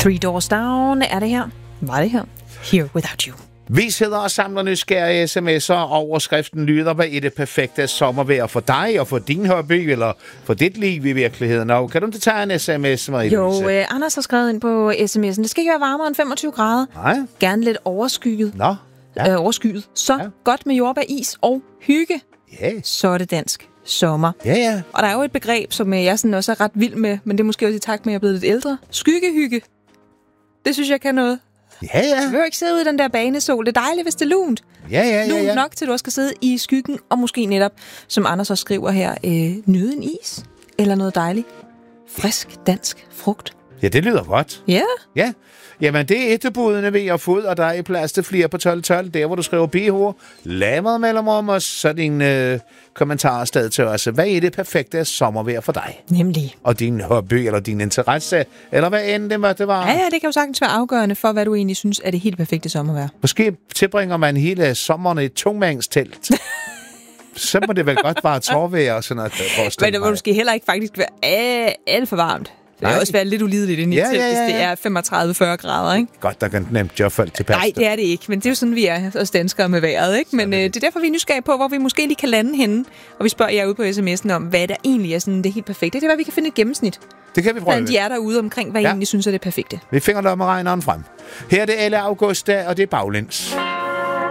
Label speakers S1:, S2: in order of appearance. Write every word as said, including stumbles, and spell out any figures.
S1: Three Doors Down er det her. Var det her? Here Without You.
S2: Vi sidder og samler nysgerrige sms'er, og overskriften lyder, hvad er det perfekte sommervejr for dig og for din hobby, eller for dit liv i virkeligheden? Og kan du ikke tage en sms, Marie?
S1: Jo, øh, Anders har skrevet ind på sms'en. Det skal ikke være varmere end femogtyve grader.
S2: Nej.
S1: Gerne lidt overskygget.
S2: Nå. Ja.
S1: Øh, overskyet. Så ja. Godt med jordbær, is og hygge.
S2: Ja.
S1: Så er det dansk sommer.
S2: Ja, ja.
S1: Og der er jo et begreb, som jeg sådan også er ret vild med, men det er måske også i takt med, at jeg er blevet lidt ældre. Skyggehygge. Det synes jeg kan noget.
S2: Ja, ja.
S1: Du vil jo ikke sidde ude i den der banesol. Det er dejligt, hvis det er lunt.
S2: Ja, ja, ja, ja.
S1: Lunt nok til, at du også skal sidde i skyggen, og måske netop, som Anders også skriver her, øh, nyde en is. Eller noget dejligt. Frisk dansk frugt.
S2: Ja, det lyder godt.
S1: Ja.
S2: Ja. Jamen, det er etterbudene ved at få, og der er plads til flere på tolv tolv, der hvor du skriver B H. Lad mig mellemrum og så din øh, kommentar afsted til os. Hvad er det perfekte sommervejr for dig?
S1: Nemlig.
S2: Og din hobby, eller din interesse, eller hvad end det måtte være.
S1: Ja, ja, det kan jo sagtens være afgørende for, hvad du egentlig synes er det helt perfekte sommervejr.
S2: Måske tilbringer man hele sommeren i et tungmandstelt. Så må det vel godt være tårvejr og sådan noget.
S1: Men det må måske heller ikke faktisk være alt for varmt. Det vil også være lidt ulideligt inde i
S2: ja,
S1: telt,
S2: ja, ja, ja.
S1: hvis det er femogtredive til fyrre grader, ikke?
S2: Godt, der kan nemt gøre folk tilpas.
S1: Nej, det er det ikke, men det er jo sådan, vi er os danskere med vejret, ikke? Men øh, det er derfor, vi er nysgerrige på, hvor vi måske lige kan lande henne. Og vi spørger jer ude på sms'en om, hvad der egentlig er sådan det helt perfekte. Det er, hvad vi kan finde et gennemsnit.
S2: Det kan vi prøve.
S1: Blandt jer derude omkring, hvad I
S2: ja.
S1: egentlig synes er det perfekte.
S2: Vi finder lommeregneren frem. Her er det Elle August, og det er baglæns.